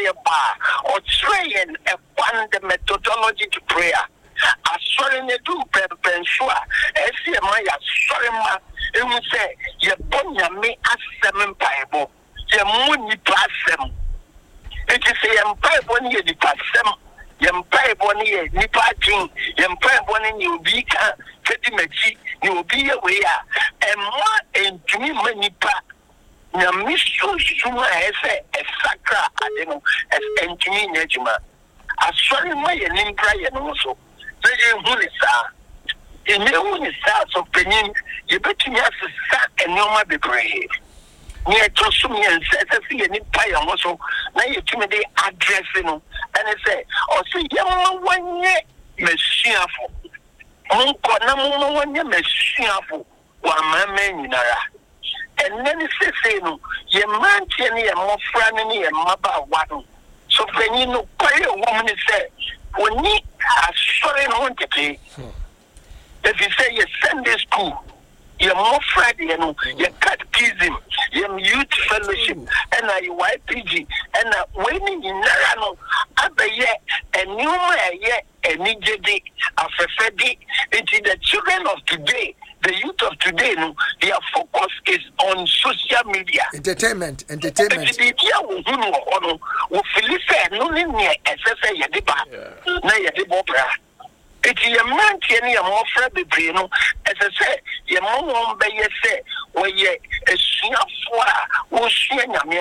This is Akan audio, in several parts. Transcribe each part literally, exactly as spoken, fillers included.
ye ba or train upon the methodology to prayer. I sorry ne do pen sure. I see my sorry ma. It will say ye bonya me as seven Bible. Ye muni pasem. It is a Bible ye the pasem. Ye Bible ye nipa king. Ye Bible ye be can tedi mechi. You be away. And more and to me manipa. Na miso suma ese esakra adeno es entimi nejuma asori mo ye nimpra ye no so se ye hu ni sa e me hu ni sa so penin ye betumi asesa enoma bebre ni e to sum ye se se ye nipa ye no so na ye tumi de address no and say o se ye mo wanye mesuafo on ko na mo wanye mesuafo wa mama nyinara. And then it says, no, your man, your more friend, and your mother, one. So when you know, quite a woman is said, when you are sorry, want to pay. If you say your Sunday school, your more Friday, you know, your catechism, your youth fellowship, and a Y P G, and a winning in Narano, other yet, and new yet, and Nijadi, a Fefedi, into the children of today. The youth of today, no, their focus is on social media. Entertainment, entertainment. The media will know, will feel fair, no near S S A Yadiba, Naya de Bobra. It's your man, Tierney, a more friendly, you know, as I say, your mom won't be a say, where ye a singapore will see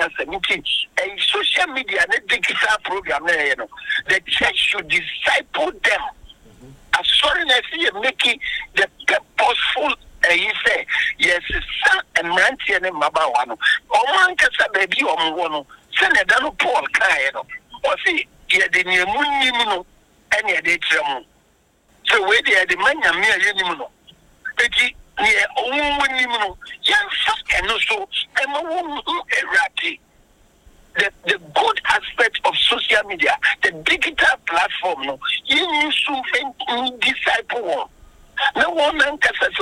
a social media and a digital program, you know. The church should disciple them. As sorry as you making the purposeful, uh, he say, yes, son and Ranty and Mabawano. Or one can say, baby, or one, Senator Paul Kayano, or see, he had the new moon, and he had a tram. So, where they had the man, a mere unimuno. Petty, near own unimuno, young fuck, and also, and a woman who erratic. The, the good aspect of social media, the digital platform, no, you need to disciple one. No one man can say,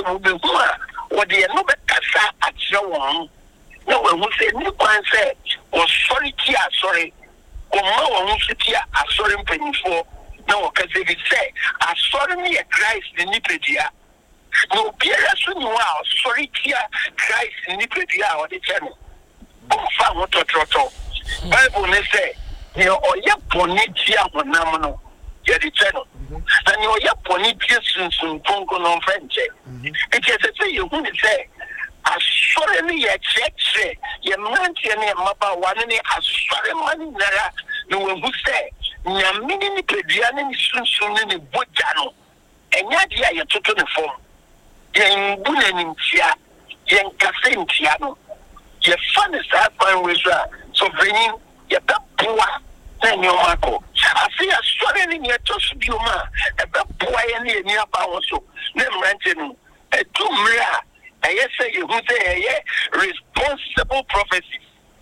or they are no better at your one. No one will say, no one say, or sorry, tia, sorry, or no one will say, tia, a sorry, penny for. No, because if it say, a sorry, me a Christ, the Nipedia. No, Pierre, soon you are, sorry, tia, Christ, the Nipedia, or the channel. Oh, found what to trot. Bible ne say, you know, or ya ponitia on Namano, ya the channel. And you ya ponitia soon Pongo non French. It is a say you wouldn't say, as sorry, ya check, say, your man, your mother, one any as sorry money, Nara, no one who say, Yamini Pedian soon soon in the Bojano, and yet ya took the form. Yan Bunan in Tia, Yan Cafe in Tiano. Your fun is that fine with her. So bringing your poor then your Marco. I see a story in your toast of your man, a boy and near also. Never renting a two mirror. I say you who say a responsible prophecy.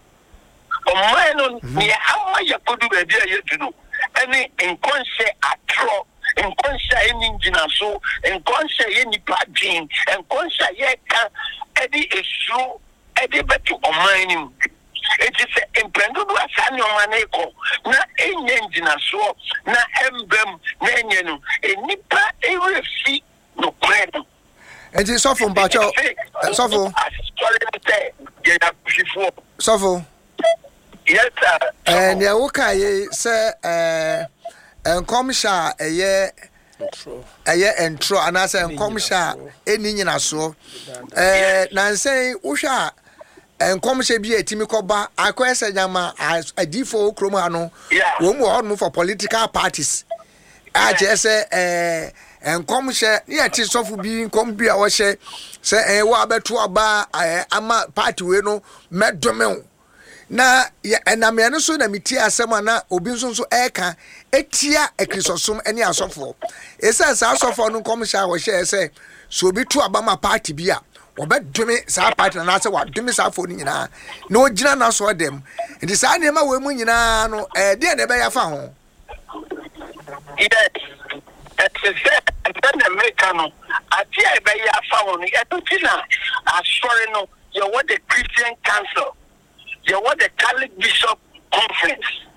Or mine on near how you could do a dear to do. Any inconscious at throw, inconscious any engine so, inconscious any plugin, and conscious yet can Eddie is true. Eddie better on mining. It is a imprendable Sanyo Maneko, na engine so, na emblem, Nanyano, a nipa every fee no credit. And it's so from Bacho, Sofo, Sofo. Yes, sir. And the okay, sir, uh, and commissioner a year. A year and tro, and I say, commissioner, any in a so. Uh, Nancy, Usha. And come she be a Timikoba, I question Yama as a default Cromano, one more for political parties. I just say, eh, and come share, yeah, tis of being come be our share, say, a wabber to a bar, I am a party, we know, met domain. Na, yeah, and I'm an so that me tia semana, Obinson so eka, a tia, a chrysosome, any asofo. It says, also for no commissioner or share, say, so be to Obama party beer. Obet Jimmy sa partner na say what Jimmy sa phone nyina no gina na so dem nti sa na ma we mu nyina no eh de na be ya fa ho yes it's a then the mekano ati e be ya fa ho no e to tina asori no you want the Christian Council, you want the Catholic Bishop Conference,